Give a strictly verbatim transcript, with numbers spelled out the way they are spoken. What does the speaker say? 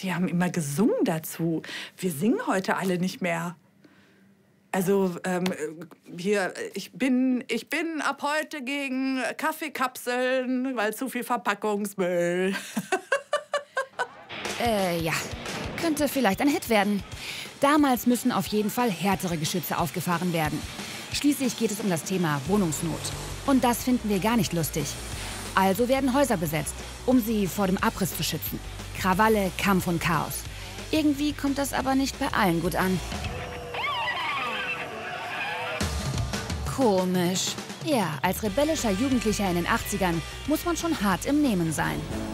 Die haben immer gesungen dazu. Wir singen heute alle nicht mehr. Also ähm, hier, ich bin, ich bin ab heute gegen Kaffeekapseln, weil zu viel Verpackungsmüll. äh, ja. Könnte vielleicht ein Hit werden. Damals müssen auf jeden Fall härtere Geschütze aufgefahren werden. Schließlich geht es um das Thema Wohnungsnot. Und das finden wir gar nicht lustig. Also werden Häuser besetzt, um sie vor dem Abriss zu schützen. Krawalle, Kampf und Chaos. Irgendwie kommt das aber nicht bei allen gut an. Komisch. Ja, als rebellischer Jugendlicher in den achtzigern muss man schon hart im Nehmen sein.